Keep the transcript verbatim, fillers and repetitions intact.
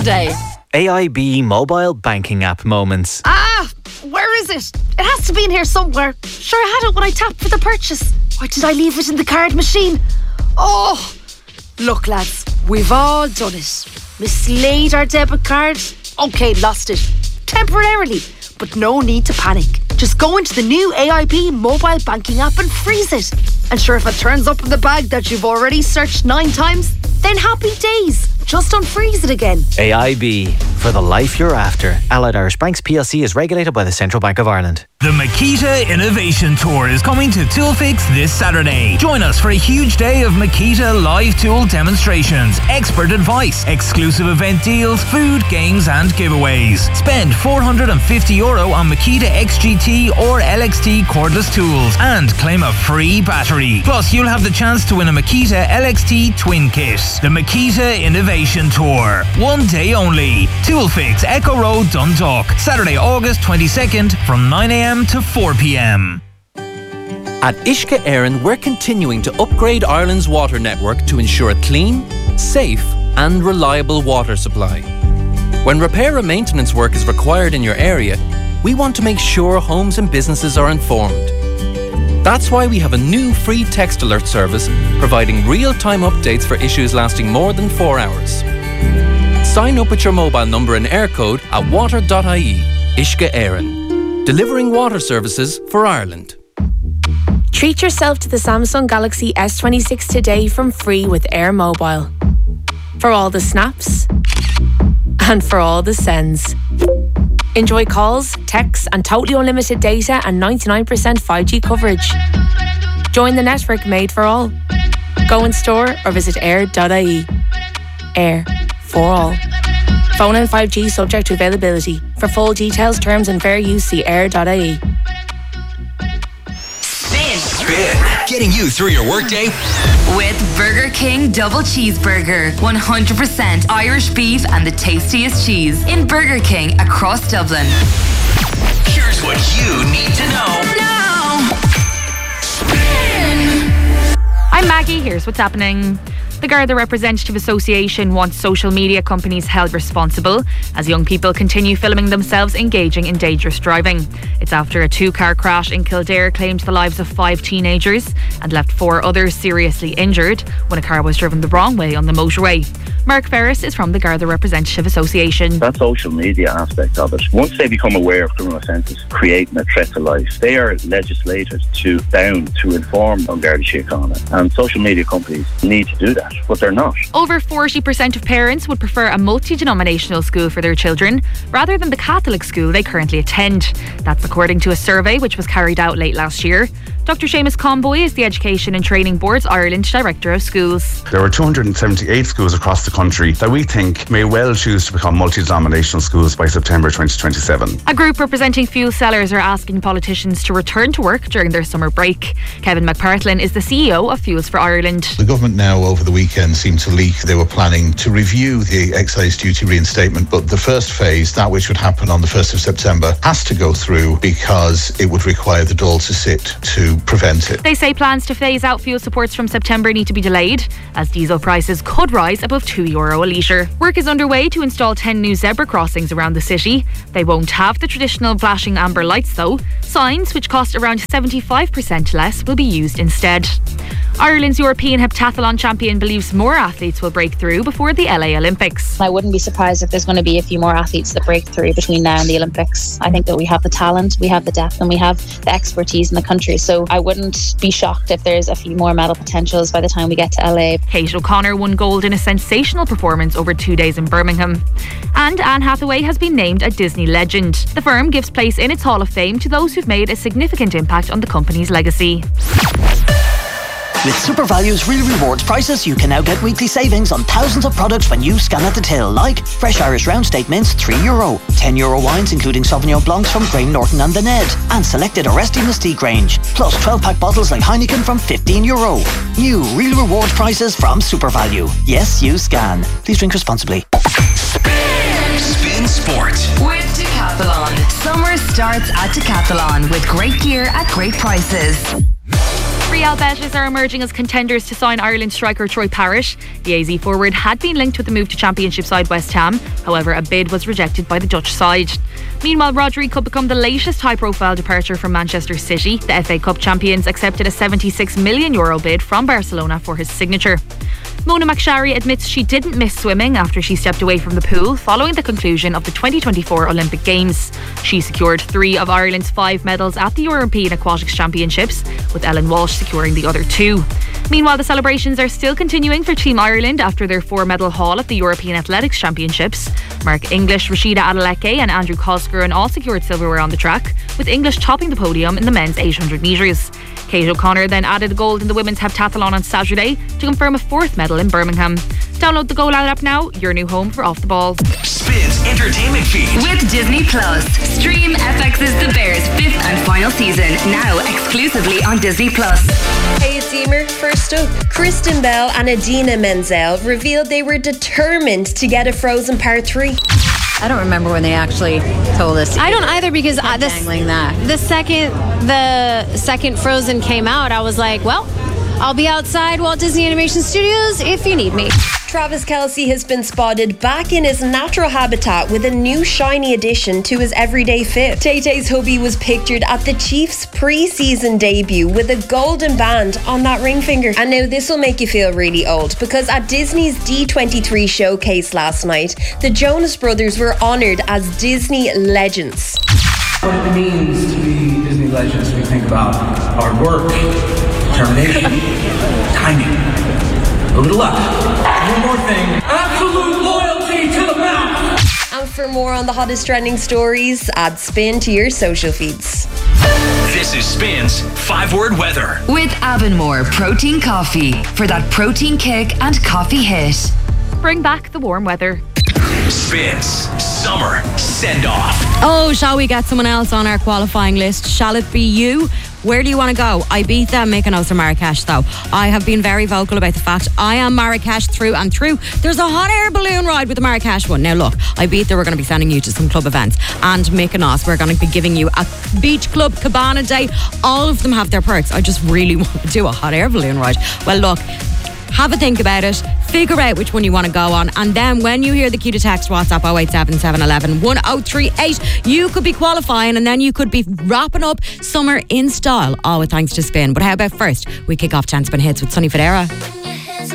day. A I B mobile banking app moments. Ah, where is it? It has to be in here somewhere. Sure, I had it when I tapped for the purchase. Or did I leave it in the card machine? Oh, look lads, we've all done it. Mislaid our debit card. Okay, lost it. Temporarily. But no need to panic. Just go into the new A I B mobile banking app and freeze it. And sure, if it turns up in the bag that you've already searched nine times, then happy days. Just unfreeze it again. A I B, for the life you're after. Allied Irish Banks P L C is regulated by the Central Bank of Ireland. The Makita Innovation Tour is coming to Toolfix this Saturday. Join us for a huge day of Makita live tool demonstrations, expert advice, exclusive event deals, food, games and giveaways. Spend four hundred fifty euro on Makita X G T or L X T cordless tools and claim a free battery. Plus, you'll have the chance to win a Makita L X T twin kit. The Makita Innovation Tour. One day only. Toolfix, Echo Road, Dundalk. Saturday, August twenty-second from nine a m to four p m. At Uisce Éireann, we're continuing to upgrade Ireland's water network to ensure a clean, safe and reliable water supply. When repair and maintenance work is required in your area, we want to make sure homes and businesses are informed. That's why we have a new free text alert service providing real-time updates for issues lasting more than four hours. Sign up with your mobile number and air code at water dot I E. Uisce Éireann. Delivering water services for Ireland. Treat yourself to the Samsung Galaxy S twenty-six today from Free with Air Mobile. For all the snaps and for all the sends. Enjoy calls, texts and totally unlimited data and ninety-nine percent five G coverage. Join the network made for all. Go in store or visit air dot I E. Air for all. Phone and five G subject to availability. For full details, terms and fair use, see air dot I E. Spin. Spin. Getting you through your workday. With Burger King Double Cheeseburger. one hundred percent Irish beef and the tastiest cheese. In Burger King across Dublin. Here's what you need to know. Now. Spin. I'm Maggie. Here's what's happening. The Garda Representative Association wants social media companies held responsible as young people continue filming themselves engaging in dangerous driving. It's after a two-car crash in Kildare claimed the lives of five teenagers and left four others seriously injured when a car was driven the wrong way on the motorway. Mark Ferris is from the Garda Representative Association. That social media aspect of it, once they become aware of criminal offences creating a threat to life, they are legislators to bound to inform on Garda Síochána, and social media companies need to do that, but they're not. Over forty percent of parents would prefer a multi-denominational school for their children rather than the Catholic school they currently attend. That's according to a survey which was carried out late last year. Doctor Seamus Comboy is the Education and Training Board's Ireland Director of Schools. There are two hundred seventy-eight schools across the country that we think may well choose to become multi-denominational schools by September twenty twenty-seven. A group representing fuel sellers are asking politicians to return to work during their summer break. Kevin McPartlin is the C E O of Fuels for Ireland. The government now over the weekend seemed to leak they were planning to review the excise duty reinstatement, but the first phase, that which would happen on the first of September, has to go through because it would require the Dáil to sit to prevent it. They say plans to phase out fuel supports from September need to be delayed as diesel prices could rise above two euro a litre. Work is underway to install ten new zebra crossings around the city. They won't have the traditional flashing amber lights though. Signs, which cost around seventy-five percent less, will be used instead. Ireland's European heptathlon champion believes more athletes will break through before the L A Olympics. I wouldn't be surprised if there's going to be a few more athletes that break through between now and the Olympics. I think that we have the talent, we have the depth and we have the expertise in the country, so I wouldn't be shocked if there's a few more medal potentials by the time we get to L A. Kate O'Connor won gold in a sensational performance over two days in Birmingham. And Anne Hathaway has been named a Disney legend. The firm gives place in its Hall of Fame to those who've made a significant impact on the company's legacy. With SuperValue's Real Rewards prices, you can now get weekly savings on thousands of products when you scan at the till, like fresh Irish round steak mince, three euro, ten euro wines including Sauvignon Blancs from Graham Norton and The Ned, and selected Arresti Mystique range, plus twelve pack bottles like Heineken from fifteen euro. New Real Rewards prices from SuperValue. Yes, you scan. Please drink responsibly. Spin, Spin Sport with Decathlon. Summer starts at Decathlon with great gear at great prices. Free Real Betis are emerging as contenders to sign Ireland striker Troy Parrish. The A Z forward had been linked with the move to Championship side West Ham. However, a bid was rejected by the Dutch side. Meanwhile, Rodri could become the latest high-profile departure from Manchester City. The F A Cup champions accepted a seventy-six million euro bid from Barcelona for his signature. Mona McSharry admits she didn't miss swimming after she stepped away from the pool following the conclusion of the twenty twenty-four Olympic Games. She secured three of Ireland's five medals at the European Aquatics Championships, with Ellen Walsh securing the other two. Meanwhile, the celebrations are still continuing for Team Ireland after their four-medal haul at the European Athletics Championships. Mark English, Rashida Adeleke and Andrew Cosgren all secured silverware on the track, with English topping the podium in the men's eight hundred metres. Kate O'Connor then added gold in the women's heptathlon on Saturday to confirm a fourth medal in Birmingham. Download the Go Loud app now, your new home for Off the Ball. Spins Entertainment Feed. With Disney Plus. Stream F X's The Bears' fifth and final season, now exclusively on Disney Plus. Hey, it's Emer. First up, Kristen Bell and Idina Menzel revealed they were determined to get a Frozen Part three. I don't remember when they actually told us. I don't either, because uh, the, that. the second the second Frozen came out, I was like, well, I'll be outside Walt Disney Animation Studios if you need me. Travis Kelce has been spotted back in his natural habitat with a new shiny addition to his everyday fit. Tay-Tay's hubby was pictured at the Chiefs pre-season debut with a golden band on that ring finger. And now this will make you feel really old, because at Disney's D twenty-three showcase last night, the Jonas Brothers were honoured as Disney legends. What it means to be Disney legends, we think about hard work, determination, timing, a little luck. One more thing, absolute loyalty to the mouth. And for more on the hottest trending stories, add Spin to your social feeds. This is Spin's five-word weather. With Avonmore Protein Coffee for that protein kick and coffee hit. Bring back the warm weather. Spins Summer Send-Off. Oh, shall we get someone else on our qualifying list? Shall it be you? Where do you want to go? Ibiza, Mykonos or Marrakesh though. I have been very vocal about the fact I am Marrakesh through and through. There's a hot air balloon ride with the Marrakesh one. Now look, Ibiza, we're going to be sending you to some club events, and Mykonos, we're going to be giving you a beach club cabana day. All of them have their perks. I just really want to do a hot air balloon ride. Well look, have a think about it, figure out which one you want to go on, and then when you hear the cue to text WhatsApp oh eight seven, seven one one, one oh three eight, you could be qualifying, and then you could be wrapping up summer in style, all with thanks to Spin. But how about first we kick off ten Spin Hits with Sonny Fodera.